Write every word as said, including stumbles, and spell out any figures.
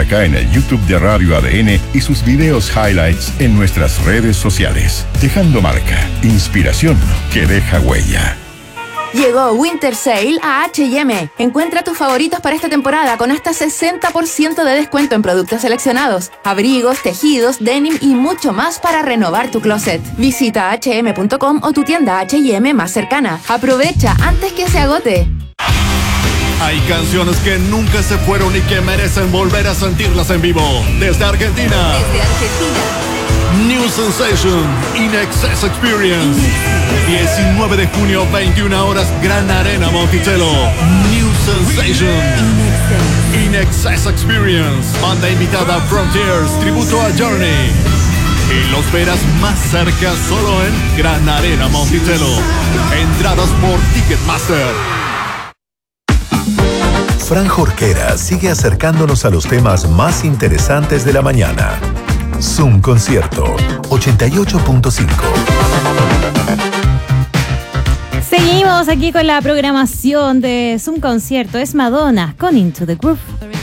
acá en el YouTube de Radio A D N y sus videos highlights en nuestras redes sociales. Dejando marca, inspiración que deja huella. Llegó Winter Sale a H y M. Encuentra tus favoritos para esta temporada con hasta sesenta por ciento de descuento en productos seleccionados, abrigos, tejidos, denim y mucho más para renovar tu closet. Visita hache eme punto com o tu tienda H y M más cercana. Aprovecha antes que se agote. Hay canciones que nunca se fueron y que merecen volver a sentirlas en vivo. Desde Argentina. Desde Argentina. New Sensation, In Excess Experience. diecinueve de junio, veintiuna horas, Gran Arena Monticello. New Sensation, In Excess Experience. Banda invitada Frontiers, tributo a Journey. Y los verás más cerca solo en Gran Arena Monticello. Entradas por Ticketmaster. Fran Jorquera sigue acercándonos a los temas más interesantes de la mañana. Zoom Concierto ochenta y ocho punto cinco. Seguimos aquí con la programación de Zoom Concierto. Es Madonna con Into the Groove.